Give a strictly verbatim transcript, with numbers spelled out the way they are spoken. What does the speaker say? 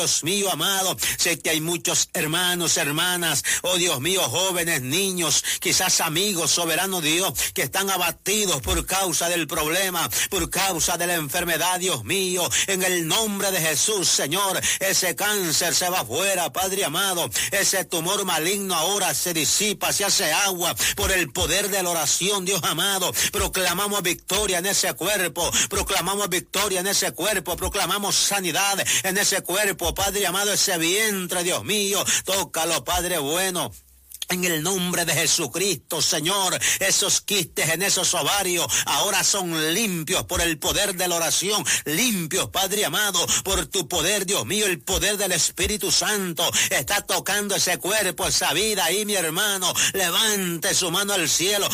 Dios mío amado, sé que hay muchos hermanos, hermanas, oh Dios mío, jóvenes, niños, quizás amigos, soberano Dios, que están abatidos por causa del problema, por causa de la enfermedad, Dios mío, en el nombre de Jesús, Señor, ese cáncer se va fuera, Padre amado, ese tumor maligno ahora se disipa, se hace agua por el poder de la oración, Dios amado, proclamamos victoria en ese cuerpo, proclamamos victoria en ese cuerpo, proclamamos sanidad en ese cuerpo, Padre amado, ese vientre, Dios mío, tócalo, Padre bueno. En el nombre de Jesucristo, Señor, esos quistes en esos ovarios ahora son limpios por el poder de la oración, limpios, Padre amado, por tu poder, Dios mío, el poder del Espíritu Santo está tocando ese cuerpo, esa vida ahí, mi hermano, levante su mano al cielo.